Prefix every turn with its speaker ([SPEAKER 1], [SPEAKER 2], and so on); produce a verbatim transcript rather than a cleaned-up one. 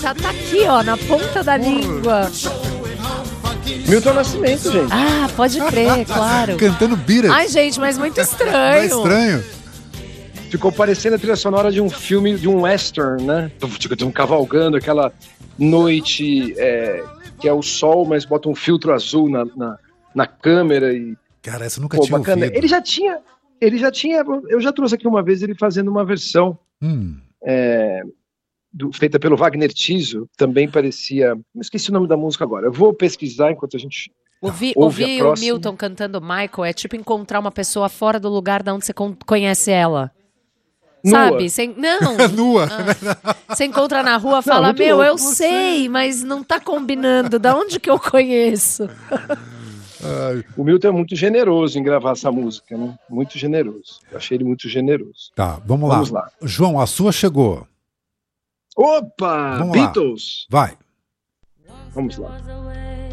[SPEAKER 1] tá, tá aqui, ó, na ponta da língua.
[SPEAKER 2] Milton Nascimento, gente.
[SPEAKER 1] Ah, pode crer, claro.
[SPEAKER 3] Cantando Beatles.
[SPEAKER 1] Ai, gente, mas muito estranho.
[SPEAKER 3] Não é estranho?
[SPEAKER 2] Ficou parecendo a trilha sonora de um filme, de um western, né? De um cavalgando, aquela noite é, que é o sol, mas bota um filtro azul na, na, na câmera e...
[SPEAKER 3] Cara, essa eu nunca
[SPEAKER 2] Pô,
[SPEAKER 3] tinha
[SPEAKER 2] bacana.
[SPEAKER 3] ouvido.
[SPEAKER 2] Ele já tinha, ele já tinha, eu já trouxe aqui uma vez ele fazendo uma versão
[SPEAKER 3] Hum.
[SPEAKER 2] é, do, feita pelo Wagner Tiso, também parecia, não esqueci o nome da música agora, eu vou pesquisar enquanto a gente
[SPEAKER 1] Ouvir
[SPEAKER 2] ouve
[SPEAKER 1] ouvi
[SPEAKER 2] a
[SPEAKER 1] o
[SPEAKER 2] próxima.
[SPEAKER 1] Milton cantando Michael é tipo encontrar uma pessoa fora do lugar de onde você con- conhece ela.
[SPEAKER 2] Nua.
[SPEAKER 1] Sabe? Cê, não.
[SPEAKER 3] Nua.
[SPEAKER 1] Ah, você encontra na rua e fala,
[SPEAKER 2] muito
[SPEAKER 1] meu,
[SPEAKER 2] louco,
[SPEAKER 1] eu
[SPEAKER 2] você.
[SPEAKER 1] sei, mas não tá combinando. Da onde que eu conheço?
[SPEAKER 3] Ai.
[SPEAKER 2] O Milton é muito generoso em gravar essa música, né? Muito generoso. Eu achei ele muito generoso.
[SPEAKER 3] Tá, vamos,
[SPEAKER 2] Vamos
[SPEAKER 3] lá.
[SPEAKER 2] lá.
[SPEAKER 3] João, a sua chegou.
[SPEAKER 2] Opa!
[SPEAKER 3] Vamos lá.
[SPEAKER 2] Beatles!
[SPEAKER 3] Vai.
[SPEAKER 2] Vamos lá.